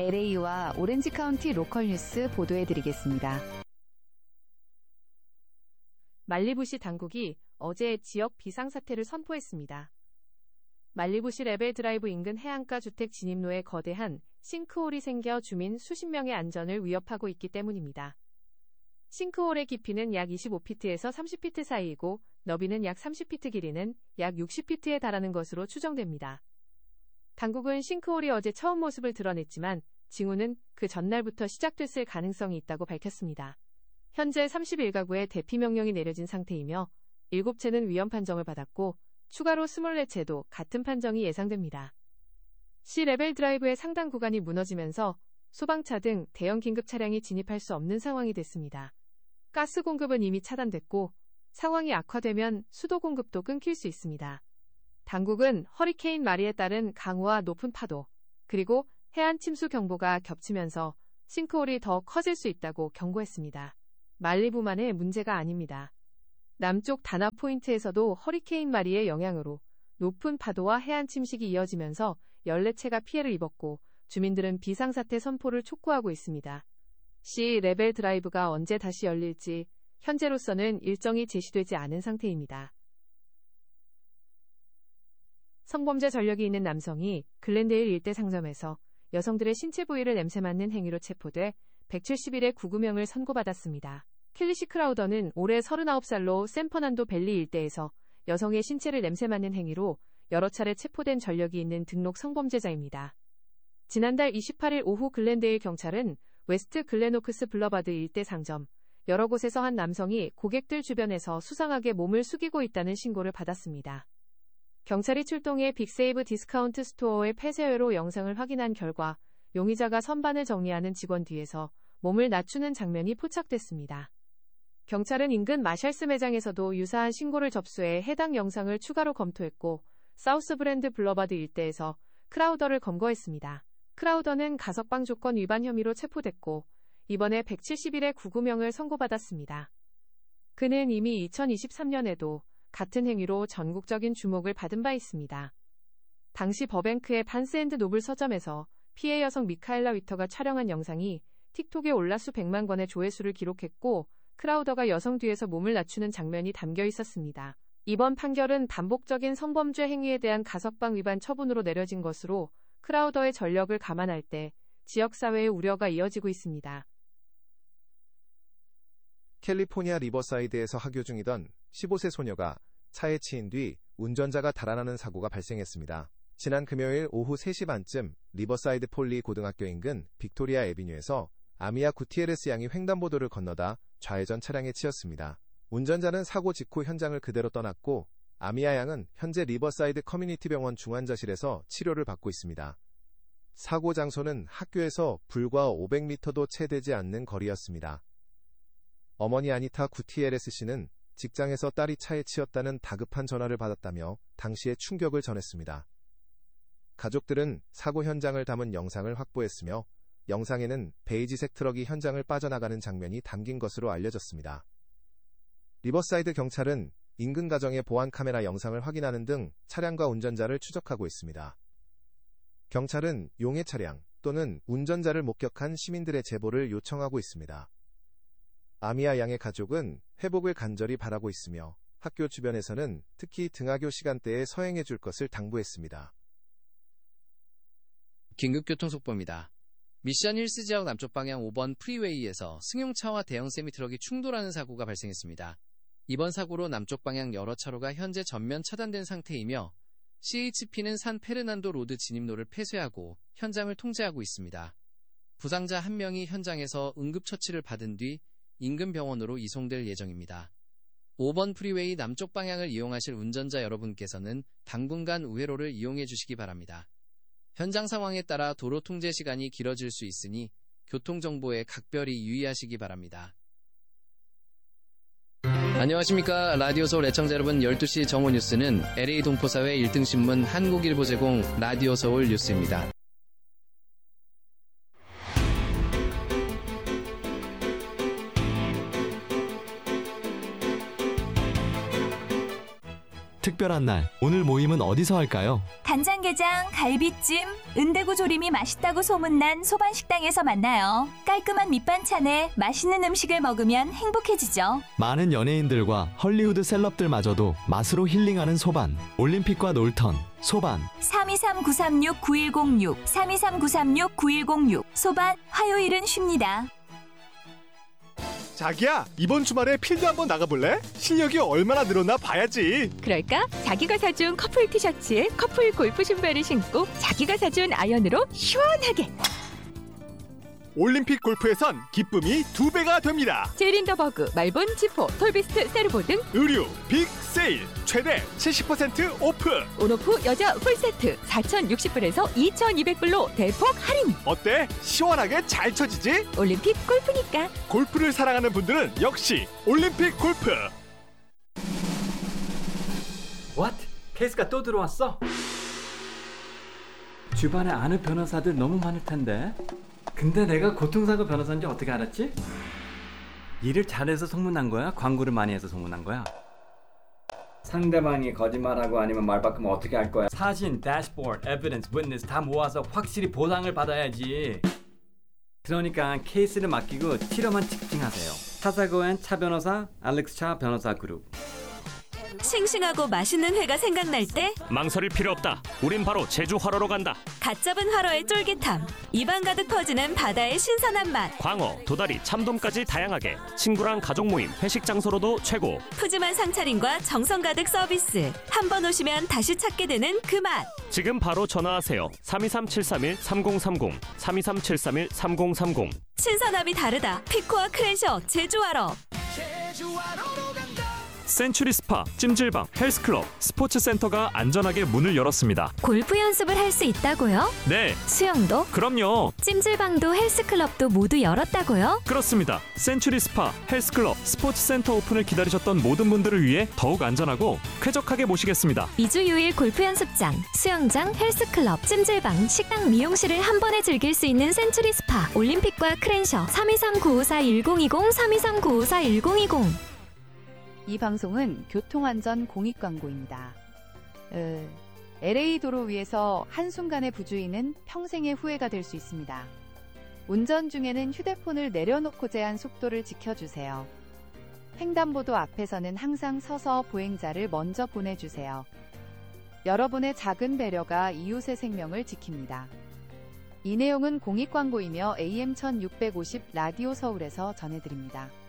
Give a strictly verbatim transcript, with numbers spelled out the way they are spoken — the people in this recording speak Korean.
엘에이와 오렌지 카운티 로컬 뉴스 보도해드리겠습니다. 말리부시 당국이 어제 지역 비상사태를 선포했습니다. 말리부시 레벨 드라이브 인근 해안가 주택 진입로에 거대한 싱크홀이 생겨 주민 수십 명의 안전을 위협하고 있기 때문입니다. 싱크홀의 깊이는 약 이십오 피트에서 삼십 피트 사이이고 너비는 약 삼십 피트, 길이는 약 육십 피트에 달하는 것으로 추정됩니다. 당국은 싱크홀이 어제 처음 모습을 드러냈지만 징후는 그 전날부터 시작됐을 가능성이 있다고 밝혔습니다. 현재 삼십일 가구에 대피 명령이 내려진 상태이며 일곱 채는 위험 판정을 받았고 추가로 이십사 채도 같은 판정이 예상됩니다. C 레벨 드라이브의 상당 구간이 무너지면서 소방차 등 대형 긴급 차량이 진입할 수 없는 상황이 됐습니다. 가스 공급은 이미 차단됐고 상황이 악화되면 수도 공급도 끊길 수 있습니다. 당국은 허리케인 마리에 따른 강우와 높은 파도, 그리고 해안 침수 경보가 겹치면서 싱크홀이 더 커질 수 있다고 경고했습니다. 말리부만의 문제가 아닙니다. 남쪽 다나 포인트에서도 허리케인 마리의 영향으로 높은 파도와 해안 침식이 이어지면서 열네 채가 피해를 입었고 주민들은 비상사태 선포를 촉구하고 있습니다. C 레벨 드라이브가 언제 다시 열릴지 현재로서는 일정이 제시되지 않은 상태입니다. 성범죄 전력이 있는 남성이 글렌데일 일대 상점에서 여성들의 신체 부위를 냄새 맡는 행위로 체포돼 백칠십 일의 구금형을 선고받았습니다. 켈리시 크라우더는 올해 서른아홉 살로 샌퍼난도 밸리 일대에서 여성의 신체를 냄새 맡는 행위로 여러 차례 체포된 전력이 있는 등록 성범죄자입니다. 지난달 이십팔 일 오후 글렌데일 경찰은 웨스트 글레노크스 블러바드 일대 상점, 여러 곳에서 한 남성이 고객들 주변에서 수상하게 몸을 숙이고 있다는 신고를 받았습니다. 경찰이 출동해 빅세이브 디스카운트 스토어의 폐쇄회로 영상을 확인한 결과 용의자가 선반을 정리하는 직원 뒤에서 몸을 낮추는 장면이 포착됐습니다. 경찰은 인근 마샬스 매장에서도 유사한 신고를 접수해 해당 영상을 추가로 검토했고 사우스 브랜드 블러바드 일대에서 크라우더를 검거했습니다. 크라우더는 가석방 조건 위반 혐의로 체포됐고 이번에 백칠십 일의 구금형을 선고받았습니다. 그는 이미 이천이십삼 년에도 같은 행위로 전국적인 주목을 받은 바 있습니다. 당시 버뱅크의 반스 앤드 노블 서점에서 피해 여성 미카엘라 위터가 촬영한 영상이 틱톡에 올라 수백만 건의 조회수를 기록했고 크라우더가 여성 뒤에서 몸을 낮추는 장면이 담겨 있었습니다. 이번 판결은 반복적인 성범죄 행위에 대한 가석방 위반 처분으로 내려진 것으로 크라우더의 전력을 감안할 때 지역사회의 우려가 이어지고 있습니다. 캘리포니아 리버사이드에서 하교 중이던 십오 세 소녀가 차에 치인 뒤 운전자가 달아나는 사고가 발생했습니다. 지난 금요일 오후 세 시 반쯤 리버사이드 폴리 고등학교 인근 빅토리아 애비뉴에서 아미아 구티에레스 양이 횡단보도를 건너다 좌회전 차량에 치였습니다. 운전자는 사고 직후 현장을 그대로 떠났고 아미아 양은 현재 리버사이드 커뮤니티 병원 중환자실에서 치료를 받고 있습니다. 사고 장소는 학교에서 불과 오백 미터도 채 되지 않는 거리였습니다. 어머니 아니타 구티에레스 씨는 직장에서 딸이 차에 치였다는 다급한 전화를 받았다며 당시의 충격을 전했습니다. 가족들은 사고 현장을 담은 영상을 확보했으며 영상에는 베이지색 트럭이 현장을 빠져나가는 장면이 담긴 것으로 알려졌습니다. 리버사이드 경찰은 인근 가정의 보안 카메라 영상을 확인하는 등 차량과 운전자를 추적하고 있습니다. 경찰은 용해 차량 또는 운전자를 목격한 시민들의 제보를 요청하고 있습니다. 아미아 양의 가족은 회복을 간절히 바라고 있으며 학교 주변에서는 특히 등하교 시간대에 서행해 줄 것을 당부했습니다. 긴급교통속보입니다. 미션 힐스 지역 남쪽 방향 오 번 프리웨이에서 승용차와 대형 세미트럭이 충돌하는 사고가 발생했습니다. 이번 사고로 남쪽 방향 여러 차로가 현재 전면 차단된 상태이며 씨에이치피는 산 페르난도 로드 진입로를 폐쇄하고 현장을 통제하고 있습니다. 부상자 한 명이 현장에서 응급처치를 받은 뒤 인근 병원으로 이송될 예정입니다. 오 번 프리웨이 남쪽 방향을 이용하실 운전자 여러분께서는 당분간 우회로를 이용해 주시기 바랍니다. 현장 상황에 따라 도로 통제 시간이 길어질 수 있으니 교통정보에 각별히 유의하시기 바랍니다. 안녕하십니까. 라디오 서울 애청자 여러분, 열두 시 정오 뉴스는 엘에이 동포사회 일 등 신문 한국일보 제공 라디오 서울 뉴스입니다. 특별한 날, 오늘 모임은 어디서 할까요? 간장게장, 갈비찜, 은대구 조림이 맛있다고 소문난 소반식당에서 만나요. 깔끔한 밑반찬에 맛있는 음식을 먹으면 행복해지죠. 많은 연예인들과 헐리우드 셀럽들마저도 맛으로 힐링하는 소반. 올림픽과 놀턴, 소반. 삼이삼 구삼육 구일공육, 삼이삼 구삼육 구일공육. 소반, 화요일은 쉽니다. 자기야, 이번 주말에 필드 한번 나가볼래? 실력이 얼마나 늘었나 봐야지. 그럴까? 자기가 사준 커플 티셔츠에 커플 골프 신발을 신고 자기가 사준 아이언으로 시원하게. 올림픽 골프에선 기쁨이 두 배가 됩니다. 제린더버그, 말본, 지포, 톨비스트, 세르보 등 의류 빅 세일 최대 칠십 퍼센트 오프. 온오프 여자 풀세트 사천육십 불에서 이천이백 불로 대폭 할인. 어때? 시원하게 잘 쳐지지? 올림픽 골프니까. 골프를 사랑하는 분들은 역시 올림픽 골프. What? 케이스가 또 들어왔어? 주변에 아는 변호사들 너무 많을 텐데. 근데 내가 고통사고 변호사인지 어떻게 알았지? 일을 잘해서 소문난 거야? 광고를 많이 해서 소문난 거야? 상대방이 거짓말하고 아니면 말 바꾸면 어떻게 할 거야? 사진, 대시보드, 에비던스, 위트니스 다 모아서 확실히 보상을 받아야지. 그러니까 케이스를 맡기고 티러만 직진하세요. 차사고엔 차 변호사, 알렉스 차 변호사 그룹. 싱싱하고 맛있는 회가 생각날 때 망설일 필요 없다. 우린 바로 제주 화로로 간다. 갓 잡은 화로의 쫄깃함, 입안 가득 퍼지는 바다의 신선한 맛, 광어, 도다리, 참돔까지 다양하게. 친구랑 가족 모임, 회식 장소로도 최고. 푸짐한 상차림과 정성 가득 서비스. 한 번 오시면 다시 찾게 되는 그 맛. 지금 바로 전화하세요. 삼이삼 칠삼일 삼공삼공, 삼이삼 칠삼일 삼공삼공. 신선함이 다르다. 피코와 크랜셔 제주 화로. 센츄리 스파, 찜질방, 헬스클럽, 스포츠센터가 안전하게 문을 열었습니다. 골프 연습을 할 수 있다고요? 네, 수영도? 그럼요. 찜질방도 헬스클럽도 모두 열었다고요? 그렇습니다. 센츄리 스파, 헬스클럽, 스포츠센터 오픈을 기다리셨던 모든 분들을 위해 더욱 안전하고 쾌적하게 모시겠습니다. 이 주 유 일 골프 연습장, 수영장, 헬스클럽, 찜질방, 식당, 미용실을 한 번에 즐길 수 있는 센츄리 스파. 올림픽과 크랜셔 삼이삼 구오사 일공이공, 삼이삼 구오사 일공이공. 이 방송은 교통안전 공익광고입니다. 으, 엘에이 도로 위에서 한순간의 부주의는 평생의 후회가 될 수 있습니다. 운전 중에는 휴대폰을 내려놓고 제한 속도를 지켜주세요. 횡단보도 앞에서는 항상 서서 보행자를 먼저 보내주세요. 여러분의 작은 배려가 이웃의 생명을 지킵니다. 이 내용은 공익광고이며 에이엠 천육백오십 라디오 서울에서 전해드립니다.